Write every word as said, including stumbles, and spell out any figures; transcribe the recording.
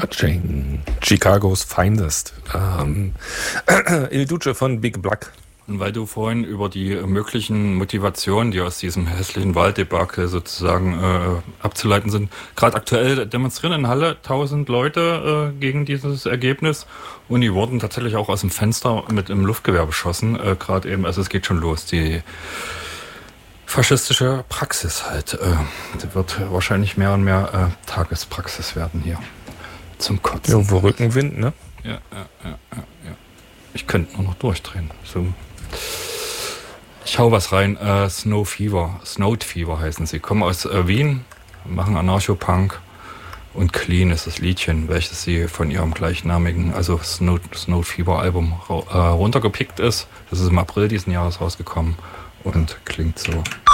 Touching. Chicagos Finest. Ähm, Il Duce von Big Black. Und weil du vorhin über die möglichen Motivationen, die aus diesem hässlichen Wahldebakel sozusagen äh, abzuleiten sind, gerade aktuell demonstrieren in Halle tausend Leute äh, gegen dieses Ergebnis und die wurden tatsächlich auch aus dem Fenster mit einem Luftgewehr beschossen, äh, gerade eben, also es geht schon los, die faschistische Praxis halt, äh, das wird wahrscheinlich mehr und mehr äh, Tagespraxis werden hier, zum Kotzen. Ja, wo Rückenwind, ne? Ja, ja, ja, ja, ja. Ich könnte nur noch durchdrehen, so. Ich hau was rein, äh, Snow Fever, Snowed Fever heißen sie, kommen aus äh, Wien, machen Anarcho-Punk und Clean ist das Liedchen, welches sie von ihrem gleichnamigen, also Snowed, Snowed Fever Album äh, runtergepickt ist. Das ist im April diesen Jahres rausgekommen und klingt so.